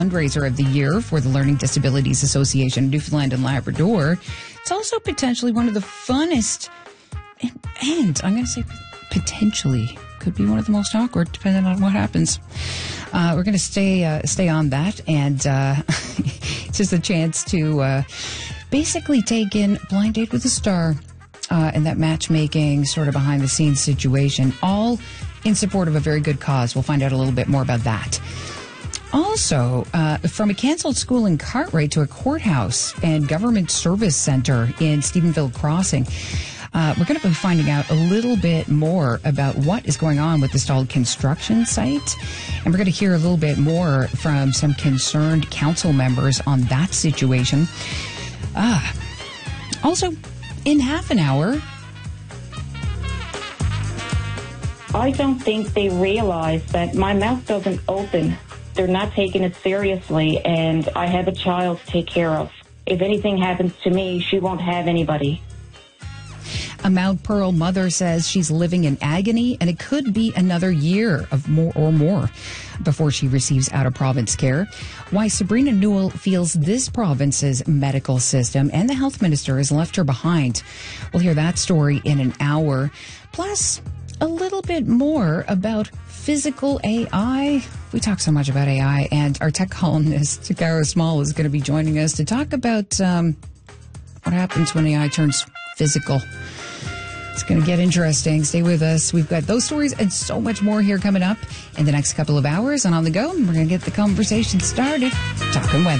fundraiser of the year for the Learning Disabilities Association of Newfoundland and Labrador. It's also potentially one of the funnest, and I'm going to say potentially could be one of the most awkward, depending on what happens. We're going to stay on that, and it's just a chance to basically take in Blind Date with a Star and that matchmaking sort of behind-the-scenes situation, all in support of a very good cause. We'll find out a little bit more about that. Also, from a canceled school in Cartwright to a courthouse and government service center in Stephenville Crossing, we're going to be finding out a little bit more about what is going on with the stalled construction site. And we're going to hear a little bit more from some concerned council members on that situation. Also, in half an hour, I don't think they realize that my mouth doesn't open. They're not taking it seriously, and I have a child to take care of. If anything happens to me, she won't have anybody. A Mount Pearl mother says she's living in agony, and it could be another year of more before she receives out-of-province care. Why Sabrina Newell feels this province's medical system and the health minister has left her behind. We'll hear that story in an hour. Plus, a little bit more about physical AI. We talk so much about AI, and our tech columnist, Takara Small, is going to be joining us to talk about what happens when AI turns physical. It's going to get interesting. Stay with us. We've got those stories and so much more here coming up in the next couple of hours. And on the go, we're going to get the conversation started. Talking weather.